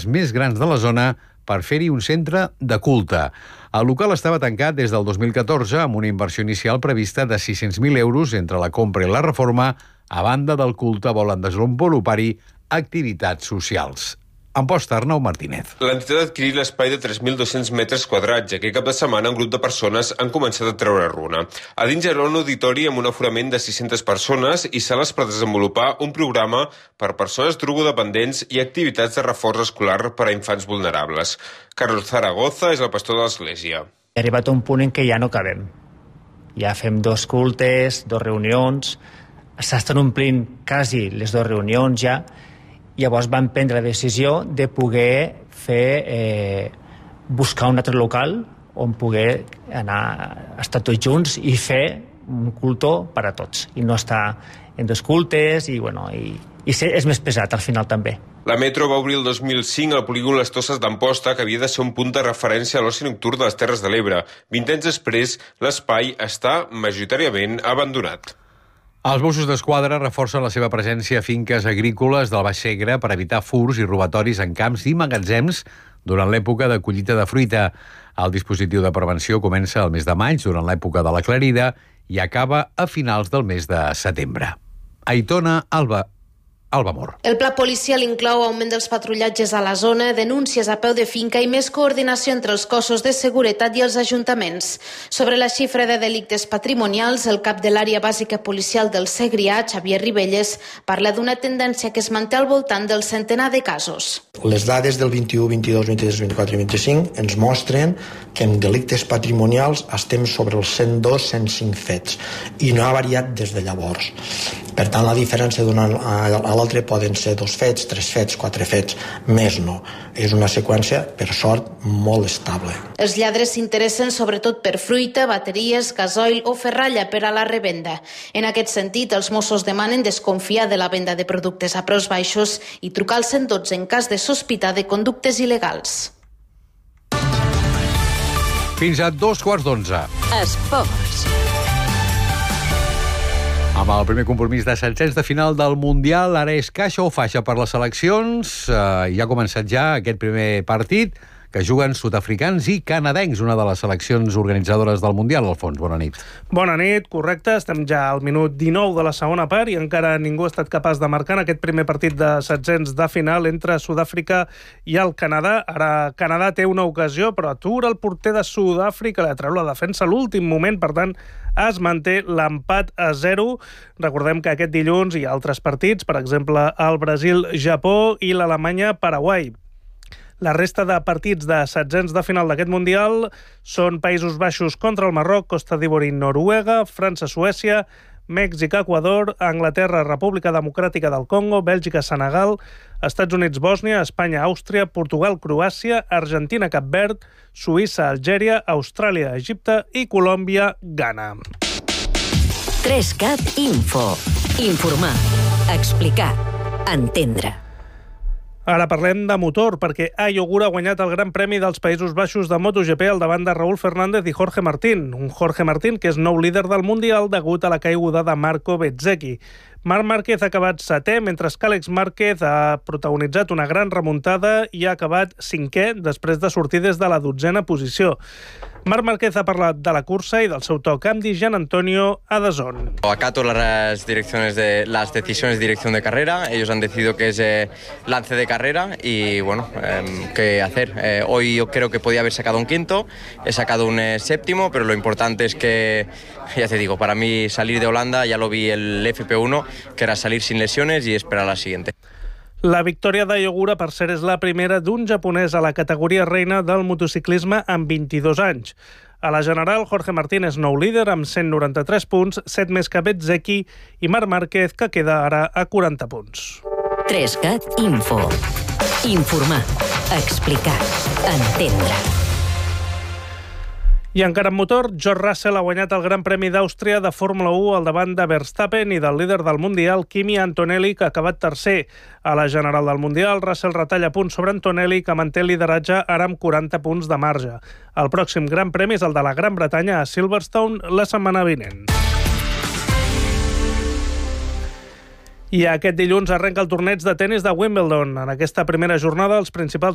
dels més grans de la zona per fer-hi un centre de culte. El local estava tancat des del 2014 amb una inversió inicial prevista de 600.000 euros entre la compra i la reforma. A banda del culte, volen desenvolupar-hi activitats socials. Amposta Arnau Martínez. L'entitat ha adquirit l'espai de 3.200 metres quadrats. Aquest cap de setmana un grup de persones han començat a treure runa. A dins hi haurà un auditori amb un aforament de 600 persones i sales per desenvolupar un programa per persones drogodependents i activitats de reforç escolar per a infants vulnerables. Carlos Zaragoza és el pastor de l'església. He arribat a un punt en què ja no cabem. Ja fem 2 cultes, 2 reunions, s'estan omplint quasi les 2 reunions ja. Llavors vam prendre la decisió de poder buscar un altre local on poder estar tots junts i fer un culto per a tots. I no estar en 2 cultes i és més pesat al final també. La Metro va obrir el 2005 al polígon Les Tosses d'Amposta, que havia de ser un punt de referència a l'oci nocturn de les Terres de l'Ebre. 20 anys després, l'espai està majoritàriament abandonat. Els Mossos d'Esquadra reforcen la seva presència a finques agrícoles del Baix Segre per evitar furts i robatoris en camps i magatzems durant l'època de collita de fruita. El dispositiu de prevenció comença el mes de maig, durant l'època de la clarida, i acaba a finals del mes de setembre. Aitona Albamor. El pla policial inclou augment dels patrullatges a la zona, denúncies a peu de finca i més coordinació entre els cossos de seguretat i els ajuntaments. Sobre la xifra de delictes patrimonials, el cap de l'àrea bàsica policial del Segrià, Xavier Ribelles, parla d'una tendència que es manté al voltant del centenar de casos. Les dades del 21, 22, 23, 24 i 25 ens mostren que en delictes patrimonials estem sobre els 102, 105 fets i no ha variat des de llavors. Per tant, la diferència d'un any a l'altre poden ser 2 fets, 3 fets, 4 fets, més no. És una seqüència, per sort, molt estable. Els lladres s'interessen sobretot per fruita, bateries, gasoil o ferralla per a la revenda. En aquest sentit, els Mossos demanen desconfiar de la venda de productes a preus baixos i trucar al 112 en cas de sospitar de conductes il·legals. Fins a 2:15. Esports. Amb el primer compromís de setzents de final del Mundial, ara és caixa o faixa per les seleccions. Ja ha començat aquest primer partit, que juguen sud-africans i canadencs, una de les seleccions organitzadores del Mundial. Alfons, bona nit. Bona nit, correcte. Estem ja al minut 19 de la segona part i encara ningú ha estat capaç de marcar en aquest primer partit de setzents de final entre Sud-àfrica i el Canadà. Ara Canadà té una ocasió, però atura el porter de Sud-àfrica, li atreu la defensa a l'últim moment, per tant, es manté l'empat a 0. Recordem que aquest dilluns hi ha altres partits, per exemple, el Brasil-Japó i l'Alemanya-Paraguai. La resta de partits de setzents de final d'aquest Mundial són Països Baixos contra el Marroc, Costa d'Ivori i Noruega, França-Suècia, Mèxic-Equador, Anglaterra-República Democràtica del Congo, Bèlgica-Senegal, Estats Units-Bòsnia, Espanya-Àustria, Portugal-Croàcia, Argentina-Cap Verd, Suïssa-Algèria, Austràlia-Egipte i Colòmbia-Ghana. 3CAT Info. Informar, explicar, entendre. Ara parlem de motor, perquè Ayogura ha guanyat el Gran Premi dels Països Baixos de MotoGP al davant de Raúl Fernández i Jorge Martín. Un Jorge Martín que és nou líder del Mundial degut a la caiguda de Marco Bezzecchi. Marc Márquez ha acabat 7è, mentre que Àlex Márquez ha protagonitzat una gran remuntada i ha acabat 5è després de sortir des de la 12a posició. Marc Márquez ha parlat de la cursa i del seu toc amb Gian Antonio a DAZN. Acato las decisiones de dirección de carrera. Ellos han decidido que es lance de carrera y bueno, ¿qué hacer? Hoy yo creo que podía haber sacado un quinto, he sacado un séptimo, pero lo importante es que, ya te digo, para mí salir de Holanda, ya lo vi el FP1, que era salir sin lesiones y esperar a la siguiente. La victòria d'Ayogura, per cert, és la primera d'un japonès a la categoria reina del motociclisme amb 22 anys. A la general, Jorge Martín és nou líder amb 193 punts, 7 més que Bezzecchi, i Marc Márquez, que queda ara a 40 punts. 3CAT Info. Informar, explicar, entendre. I encara en motor, George Russell ha guanyat el Gran Premi d'Àustria de Fórmula 1 al davant de Verstappen i del líder del Mundial, Kimi Antonelli, que ha acabat tercer. A la general del Mundial, Russell retalla punts sobre Antonelli, que manté el lideratge ara amb 40 punts de marge. El pròxim Gran Premi és el de la Gran Bretanya a Silverstone la setmana vinent. I aquest dilluns arrenca el torneig de tennis de Wimbledon. En aquesta primera jornada, els principals